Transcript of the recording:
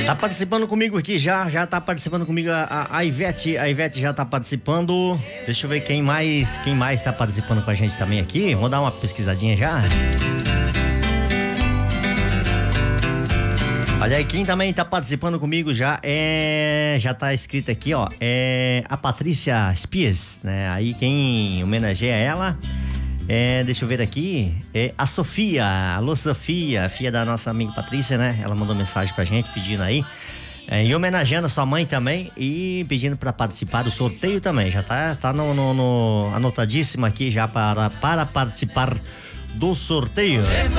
Tá participando comigo aqui já tá participando comigo a Ivete já tá participando. Deixa eu ver quem mais tá participando com a gente também aqui. Vou dar uma pesquisadinha já. Olha aí, quem também tá participando comigo já tá escrito aqui, ó, a Patrícia Spies, né? Aí quem homenageia ela deixa eu ver aqui, a Sofia. Alô, Sofia, filha da nossa amiga Patrícia, né? Ela mandou mensagem pra gente pedindo aí, e homenageando a sua mãe também e pedindo pra participar do sorteio também. Já tá no anotadíssimo aqui já para participar do sorteio.